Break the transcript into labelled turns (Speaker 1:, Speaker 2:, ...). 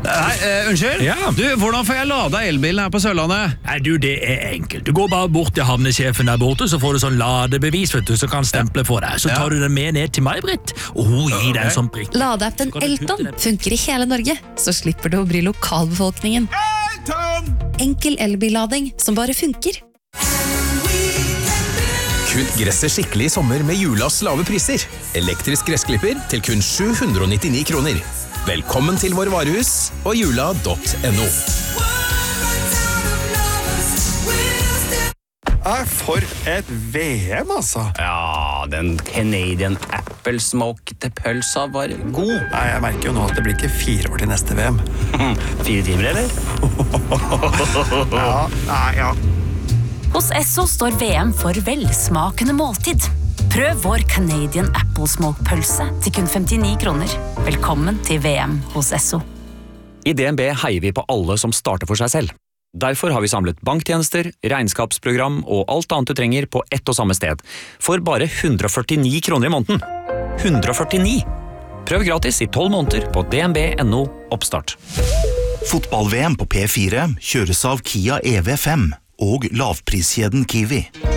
Speaker 1: Unnskyld?
Speaker 2: Ja.
Speaker 1: Du, hvordan får jeg lada elbilen her på Sørlandet?
Speaker 2: Nei, du, det enkelt. Du går bare bort til havnesjefen der borte, så får du sånn ladebevis, vet du, som kan stemple for deg. Så tar du den med ned til meg, Britt, og hun gir deg en sånn prikk.
Speaker 3: Ladeappen Elton funker i hele Norge, så slipper du å bry lokalbefolkningen. Enkel elbillading som bare funker.
Speaker 4: Kutt gresset skikkelig i sommer med Julas lave priser. Elektrisk gressklipper til kun 799 kroner. Velkommen til vår varehus og jula.no.
Speaker 5: For et VM, altså.
Speaker 6: Ja, den Canadian Apple Smoked pølsa var god.
Speaker 5: Nei, jeg merker jo nå at det blir ikke 4 år til neste VM.
Speaker 6: 4 timer, eller?
Speaker 5: Ja.
Speaker 7: Hos Esso står VM for velsmakende måltid. Prøv vår Canadian Apple Smoke pølse til kun 59 kroner. Velkommen til VM hos Esso.
Speaker 8: I DNB heier vi på alle som starter for seg selv. Derfor har vi samlet banktjenester, regnskapsprogram og alt annet du trenger på ett og samme sted. For bare 149 kroner i måneden. 149! Prøv gratis i 12 måneder på dnb.no oppstart.
Speaker 9: Fotball-VM på P4 kjøres av Kia EV5 og lavpriskjeden Kiwi.